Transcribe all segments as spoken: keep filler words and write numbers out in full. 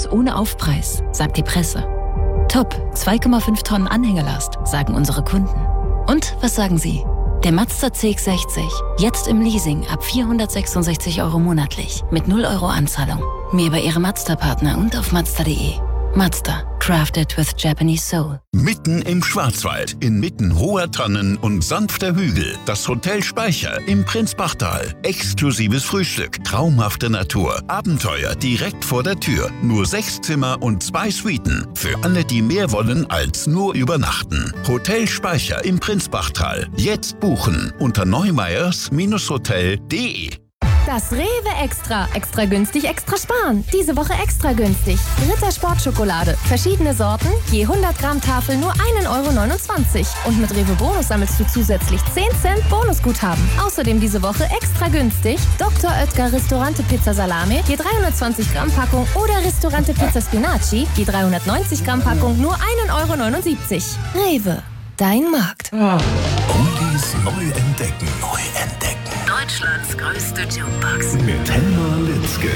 Ganz ohne Aufpreis, sagt die Presse. Top, zwei Komma fünf Tonnen Anhängelast, sagen unsere Kunden. Und was sagen Sie? Der Mazda C X sechzig, jetzt im Leasing ab vierhundertsechsundsechzig Euro monatlich, mit null Euro Anzahlung. Mehr bei Ihrem Mazda-Partner und auf mazda punkt de. Mazda, crafted with Japanese soul. Mitten im Schwarzwald, inmitten hoher Tannen und sanfter Hügel, das Hotel Speicher im Prinzbachtal. Exklusives Frühstück, traumhafte Natur, Abenteuer direkt vor der Tür. Nur sechs Zimmer und zwei Suiten. Für alle, die mehr wollen als nur übernachten. Hotel Speicher im Prinzbachtal. Jetzt buchen unter neumeyers Hotel punkt de. Das Rewe Extra. Extra günstig, extra sparen. Diese Woche extra günstig. Ritter Sportschokolade. Verschiedene Sorten, je hundert Gramm Tafel nur ein Euro neunundzwanzig. Und mit Rewe Bonus sammelst du zusätzlich zehn Cent Bonusguthaben. Außerdem diese Woche extra günstig Doktor Oetker Ristorante Pizza Salame, je dreihundertzwanzig Gramm Packung oder Ristorante Pizza Spinaci, je dreihundertneunzig Gramm Packung nur ein Euro neunundsiebzig. Rewe, dein Markt. Ah. Oldies neu entdecken. Neu entdecken. Deutschlands größte Jukebox. Mit Helma Litzke.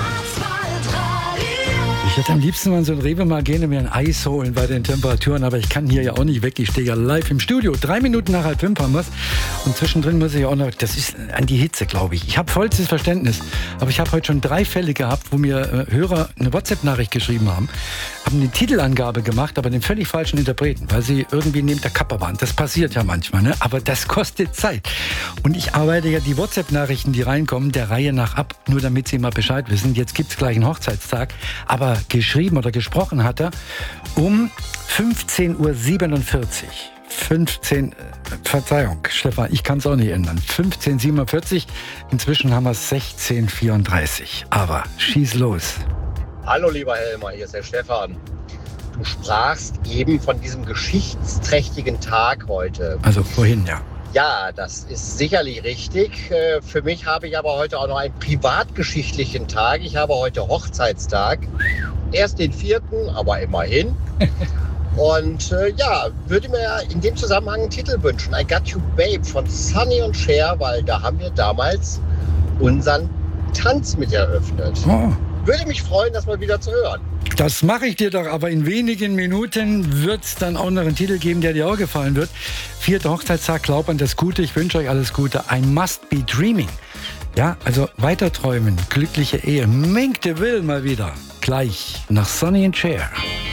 Ich hätte am liebsten mal so ein Rewe mal gerne mir ein Eis holen bei den Temperaturen, aber ich kann hier ja auch nicht weg. Ich stehe ja live im Studio. Drei Minuten nach halb fünf haben wir's. Und zwischendrin muss ich auch noch, das ist an die Hitze, glaube ich. Ich habe vollstes Verständnis. Aber ich habe heute schon drei Fälle gehabt, wo mir äh, Hörer eine WhatsApp-Nachricht geschrieben haben, haben eine Titelangabe gemacht, aber den völlig falschen Interpreten, weil sie irgendwie neben der Kappe waren. Das passiert ja manchmal, ne? Aber das kostet Zeit. Und ich arbeite ja die WhatsApp-Nachrichten, die reinkommen, der Reihe nach ab, nur damit Sie mal Bescheid wissen. Jetzt gibt es gleich einen Hochzeitstag, aber geschrieben oder gesprochen hat er um fünfzehn Uhr siebenundvierzig. fünfzehn, Verzeihung, Stefan, ich kann es auch nicht ändern. fünfzehn Uhr siebenundvierzig, inzwischen haben wir es sechzehn Uhr vierunddreißig. Aber schieß los. Hallo lieber Helmer, hier ist der Stefan. Du sprachst eben von diesem geschichtsträchtigen Tag heute. Also vorhin, ja. Ja, das ist sicherlich richtig. Für mich habe ich aber heute auch noch einen privatgeschichtlichen Tag. Ich habe heute Hochzeitstag. Erst den vierten, aber immerhin. Und äh, ja, würde mir in dem Zusammenhang einen Titel wünschen. I Got You Babe von Sonny und Cher, weil da haben wir damals unseren Tanz mit eröffnet. Oh. Würde mich freuen, das mal wieder zu hören. Das mache ich dir doch, aber in wenigen Minuten wird es dann auch noch einen Titel geben, der dir auch gefallen wird. Vierter Hochzeitstag, glaub an das Gute, ich wünsche euch alles Gute. I must be dreaming. Ja, also weiter träumen, glückliche Ehe. Mink de Will mal wieder. Gleich nach Sonny and Cher.